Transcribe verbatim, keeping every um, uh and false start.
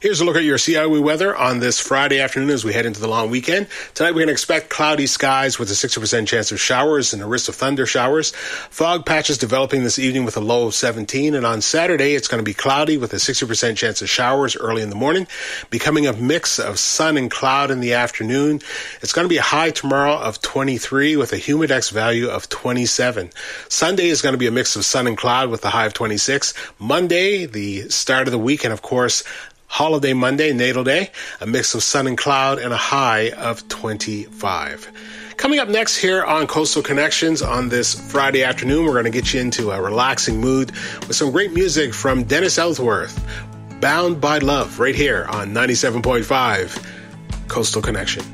Here's a look at your Seaway weather on this Friday afternoon as we head into the long weekend. Tonight we're going to expect cloudy skies with a sixty percent chance of showers and a risk of thunder showers. Fog patches developing this evening with a low of seventeen. And on Saturday it's going to be cloudy with a sixty percent chance of showers early in the morning, becoming a mix of sun and cloud in the afternoon. It's going to be a high tomorrow of twenty-three with a humidex value of twenty-seven. Sunday is going to be a mix of sun and cloud with a high of twenty-six. Monday, the start of the week, and of course, Holiday Monday, Natal Day, a mix of sun and cloud and a high of twenty-five. Coming up next here on Coastal Connections on this Friday afternoon, we're going to get you into a relaxing mood with some great music from Dennis Ellsworth, Bound by Love, right here on ninety-seven point five Coastal Connection.